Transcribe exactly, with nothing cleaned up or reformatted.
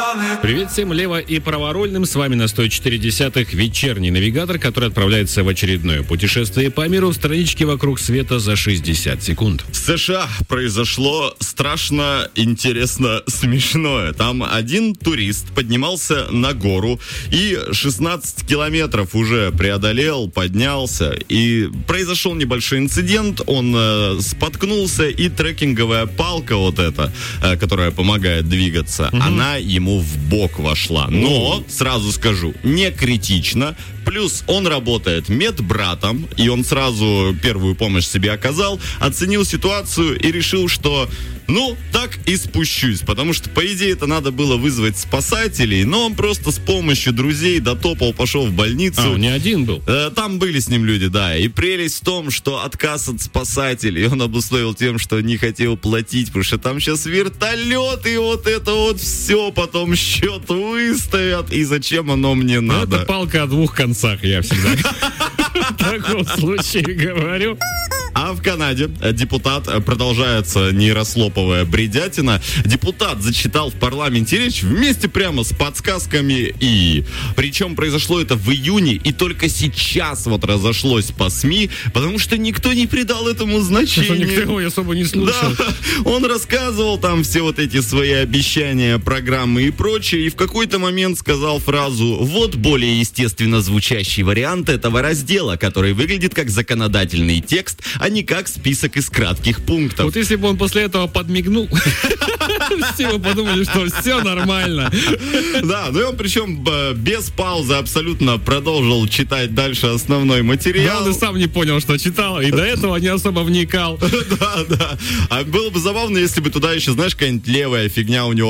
Привет всем лево- и праворульным. С вами на сто четыре десятых вечерний навигатор, который отправляется в очередное путешествие по миру в страничке вокруг света за шестьдесят секунд. В США произошло страшно, интересно, смешное. Там один турист поднимался на гору и шестнадцать километров уже преодолел, поднялся. И произошел небольшой инцидент. Он э, споткнулся, и трекинговая палка вот эта, э, которая помогает двигаться, угу. она ему в бок вошла. Но, сразу скажу, не критично. Плюс он работает медбратом, и он сразу первую помощь себе оказал, оценил ситуацию и решил, что ну, так и спущусь, потому что, по идее, это надо было вызвать спасателей, но он просто с помощью друзей дотопал, пошел в больницу. А, он не один был? Там были с ним люди, да, и прелесть в том, что отказ от спасателей он обусловил тем, что не хотел платить, потому что там сейчас вертолет, и вот это вот все, потом счет выставят, и зачем оно мне надо? Это палка о двух концах, я всегда в таком случае говорю. А в Канаде депутат, продолжается нейрослоповая бредятина, депутат зачитал в парламенте речь вместе прямо с подсказками И. Причем произошло это в июне, и только сейчас вот разошлось по СМИ, потому что никто не придал этому значения. Что никто его особо не слушал. Да, он рассказывал там все вот эти свои обещания, программы и прочее, и в какой-то момент сказал фразу: вот более естественно звучащий вариант этого раздела, который выглядит как законодательный текст, а не как список из кратких пунктов. Вот если бы он после этого подмигнул, все бы подумали, что все нормально. Да, ну и он причем без паузы абсолютно продолжил читать дальше основной материал. Да, он и сам не понял, что читал, и до этого не особо вникал. Да, да. А было бы забавно, если бы туда еще, знаешь, какая-нибудь левая фигня у него